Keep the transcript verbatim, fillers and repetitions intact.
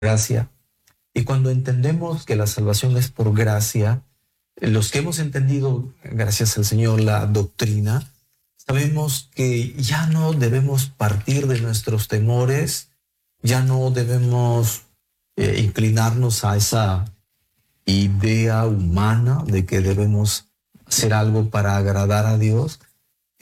gracia. Y cuando entendemos que la salvación es por gracia, los que hemos entendido, gracias al Señor, la doctrina, sabemos que ya no debemos partir de nuestros temores, ya no debemos eh, inclinarnos a esa idea humana de que debemos hacer algo para agradar a Dios,